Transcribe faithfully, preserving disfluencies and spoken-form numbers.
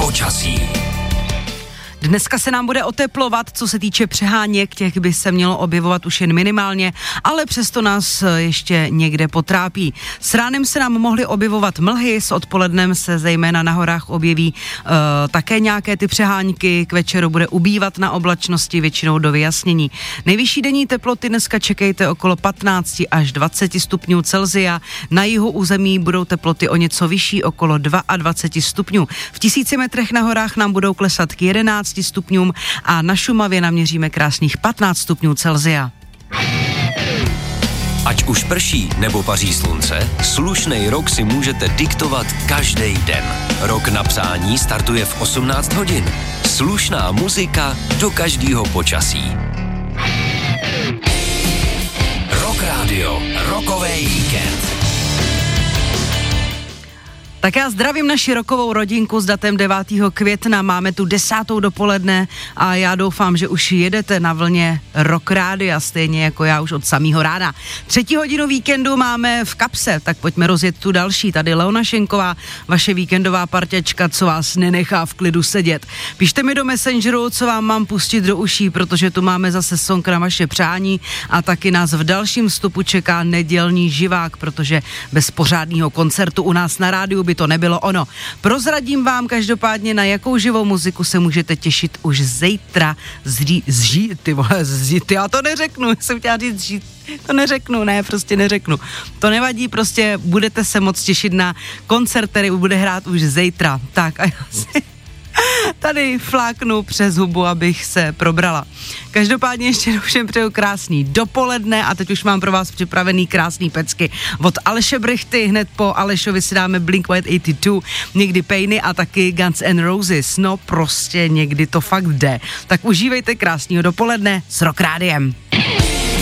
počasí. Dneska se nám bude oteplovat, co se týče přeháněk, těch by se mělo objevovat už jen minimálně, ale přesto nás ještě někde potrápí. S ránem se nám mohly objevovat mlhy, s odpolednem se zejména na horách objeví uh, také nějaké ty přehánky, k večeru bude ubývat na oblačnosti, většinou do vyjasnění. Nejvyšší denní teploty dneska čekejte okolo patnáct až dvacet stupňů Celsia, na jihu území budou teploty o něco vyšší, okolo dvacet dva stupňů. V tisíci metrech na horách nám budou klesat k jedenácti stupňům a na Šumavě naměříme krásných patnáct stupňů Celsia. Ať už prší nebo paří slunce, slušnej rok si můžete diktovat každý den. Rok na přání startuje v osmnáct hodin. Slušná muzika do každého počasí. Rock Radio, rokový víkend. Tak já zdravím naši rokovou rodinku s datem devátého května, máme tu desátou dopoledne a já doufám, že už jedete na vlně Rock Rádia, stejně jako já už od samého rána. Třetí hodinu víkendu máme v kapse, tak pojďme rozjet tu další. Tady Leona Šenková, vaše víkendová parťačka, co vás nenechá v klidu sedět. Píšte mi do Messengeru, co vám mám pustit do uší, protože tu máme zase song na vaše přání a taky nás v dalším vstupu čeká nedělní živák, protože bez pořádného koncertu u nás na rádiu by to nebylo ono. Prozradím vám každopádně, na jakou živou muziku se můžete těšit už zítra zří, zří, ty vole, zří, ty, já to neřeknu, jsem chtěla říct zří, to neřeknu, ne, prostě neřeknu. To nevadí, prostě budete se moc těšit na koncert, který bude hrát už zítra. Tak a já si tady fláknu přes hubu, abych se probrala. Každopádně ještě všem přeju krásný dopoledne a teď už mám pro vás připravený krásný pecky od Aleše Brychty. Hned po Alešovi si dáme Blink jedna osmdesát dva, někdy Payny a taky Guns N' Roses. No prostě někdy to fakt jde. Tak užívejte krásného dopoledne s Rock Rádiem.